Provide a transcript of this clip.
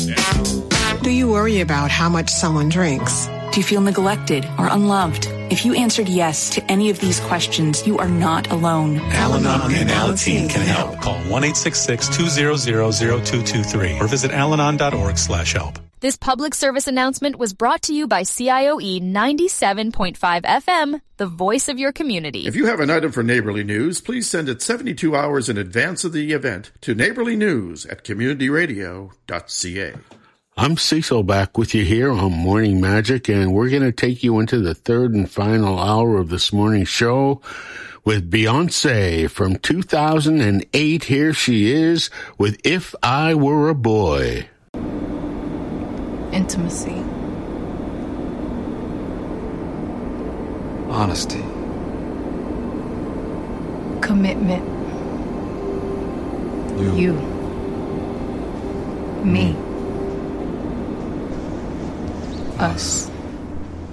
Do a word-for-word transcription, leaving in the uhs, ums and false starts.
Do you worry about how much someone drinks? Do you feel neglected or unloved? If you answered yes to any of these questions, you are not alone. Al-Anon and Alateen can help. Call one eight six six, two zero zero, zero two two three or visit alanon dot org slash help. This public service announcement was brought to you by C I O E ninety-seven point five F M, the voice of your community. If you have an item for Neighborly News, please send it seventy-two hours in advance of the event to neighborly news at community radio dot c a. I'm Cecil, back with you here on Morning Magic, and we're going to take you into the third and final hour of this morning's show with Beyonce from two thousand eight. Here she is with If I Were a Boy. Intimacy. Honesty. Commitment. You. You. Me. Us.